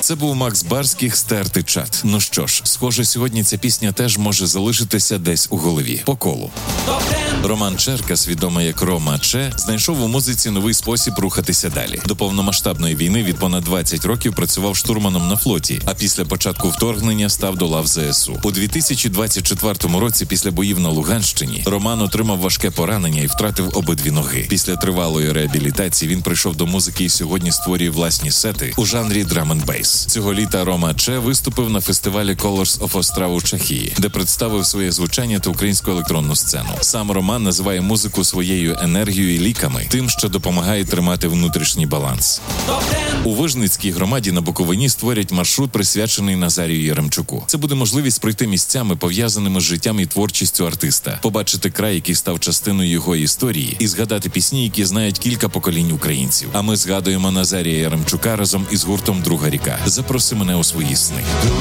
Це був Макс Барських «Стерти чат». Ну що ж, схоже, сьогодні ця пісня теж може залишитися десь у голові. По колу. Роман Черкас, відомий як Рома Че, знайшов у музиці новий спосіб рухатися далі. До повномасштабної війни від понад 20 років працював штурманом на флоті, а після початку вторгнення став до лав ЗСУ. У 2024 році, після боїв на Луганщині, Роман отримав важке поранення і втратив обидві ноги. Після тривалої реабілітації він прийшов до музики і сьогодні створює власні сети у жанрі драм-н-бейс. Цього літа Рома Че виступив на фестивалі Colors of Ostrava у Чехії, де представив своє звучання та українську електронну сцену. Сам Роман називає музику своєю енергією і ліками, тим, що допомагає тримати внутрішній баланс. У Вижницькій громаді на Буковині створять маршрут, присвячений Назарію Яремчуку. Це буде можливість пройти місцями, пов'язаними з життям і творчістю артиста, побачити край, який став частиною його історії, і згадати пісні, які знають кілька поколінь українців. А ми згадуємо Назарія Яремчука разом із гуртом «Друга ріка». Запроси мене у свої сни.